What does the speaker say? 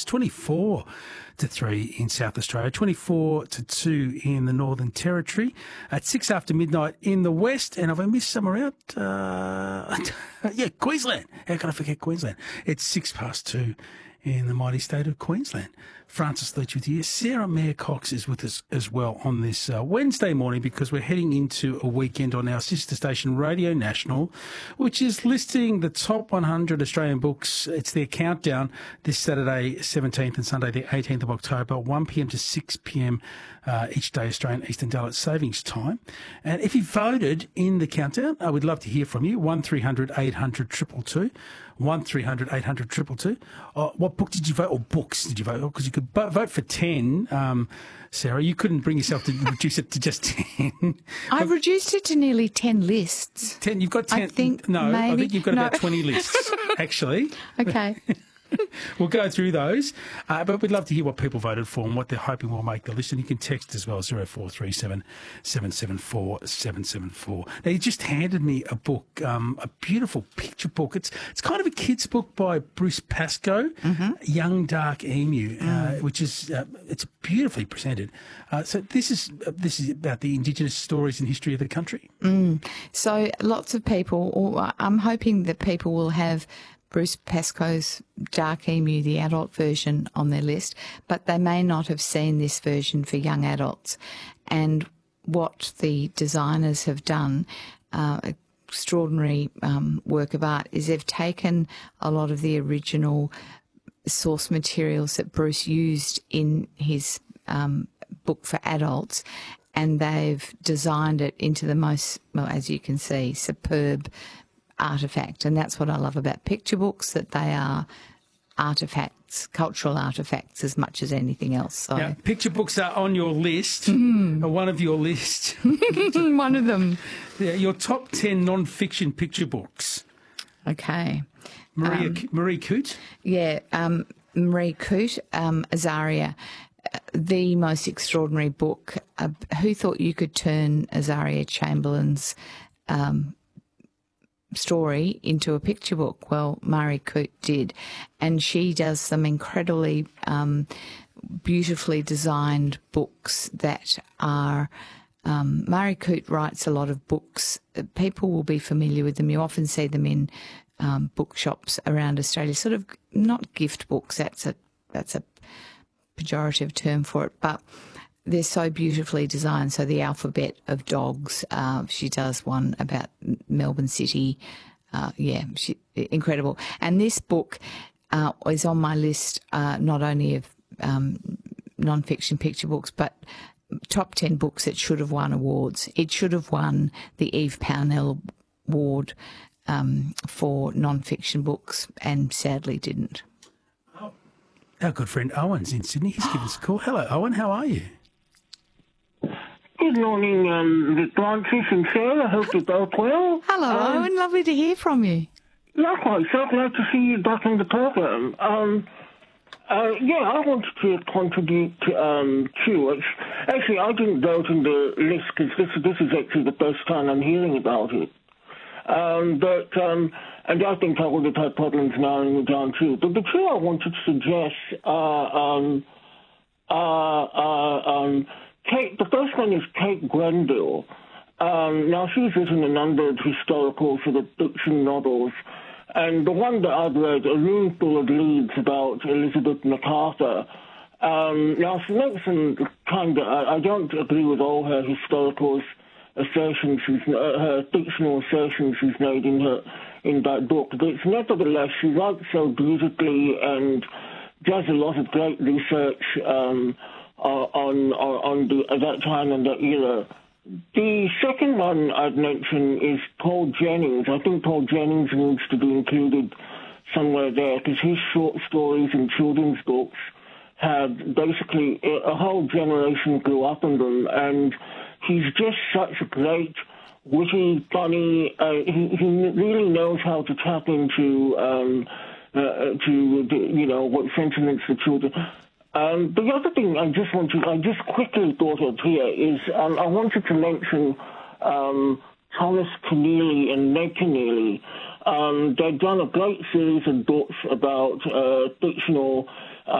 24-3 in South Australia, 24-2 in the Northern Territory, at 6 after midnight in the West. And have I missed somewhere out? Queensland. How can I forget Queensland? It's 2:06 in the mighty state of Queensland. Francis Leach with you. Sarah Mayer Cox is with us as well on this Wednesday morning, because we're heading into a weekend on our sister station Radio National, which is listing the top 100 Australian books. It's their countdown this Saturday 17th and Sunday the 18th of October, 1 p.m. to 6 p.m. Each day, Australian Eastern Daylight Savings Time. And if you voted in the countdown, I would love to hear from you. 1300 800 222. 1300 800 222. What book did you vote, or books did you vote? Because you could vote for 10, Sarah. You couldn't bring yourself to reduce it to just 10. I've reduced it to nearly 10 lists. 10? You've got 10? I think you've got about 20 lists, actually. Okay. We'll go through those, but we'd love to hear what people voted for and what they're hoping will make the list. And you can text as well, 0437 774 774. Now, you just handed me a book, a beautiful picture book. It's kind of a kid's book by Bruce Pascoe, Young Dark Emu, which is it's beautifully presented. So this is about the Indigenous stories and history of the country. So lots of people, or I'm hoping that people will have Bruce Pascoe's Dark Emu, the adult version, on their list, but they may not have seen this version for young adults. And what the designers have done, extraordinary work of art, is they've taken a lot of the original source materials that Bruce used in his book for adults, and they've designed it into the most, well, as you can see, superb artefact. And that's what I love about picture books, that they are artefacts, cultural artefacts, as much as anything else. So now, picture books are on your list, one of your lists. One of them. Yeah, your top 10 non-fiction picture books. Okay. Marie Coote? Yeah, Marie Coote, Azaria, the most extraordinary book. Who thought you could turn Azaria Chamberlain's story into a picture book? Well, Marie Coote did, and she does some incredibly beautifully designed books that are Marie Coote writes a lot of books. People will be familiar with them. You often see them in bookshops around Australia, sort of not gift books, that's a pejorative term for it, but they're so beautifully designed. So the alphabet of dogs, she does one about Melbourne City. Incredible. And this book is on my list, not only of non-fiction picture books, but top 10 books that should have won awards. It should have won the Eve Pownell Award for non-fiction books, and sadly didn't. Our good friend Owen's in Sydney. He's given us a call. Hello, Owen. How are you? Good morning, Francis and Sarah. I hope you're both well. Hello, Owen. Lovely to hear from you. Likewise. So glad to see you back on the program. I wanted to contribute to it. Actually, I didn't vote in the list because this is actually the first time I'm hearing about it. And I think I would have had problems narrowing it down too. But the two I wanted to suggest Kate, the first one is Kate Grenville. Now, she's written a number of historical sort of fiction novels, and the one that I've read, A Room Full of Leaves, about Elizabeth MacArthur. Now, she makes some I don't agree with all her historical assertions, her fictional assertions she's made in that book, but nevertheless, she writes so beautifully and does a lot of great research on that time and that era. The second one I'd mention is Paul Jennings. I think Paul Jennings needs to be included somewhere there because his short stories and children's books have basically a whole generation grew up on them, and he's just such a great, witty, funny. He really knows how to tap into what sentiments the children. The other thing I just quickly thought of here is I wanted to mention Thomas Keneally and Meg Keneally. They've done a great series of books about fictional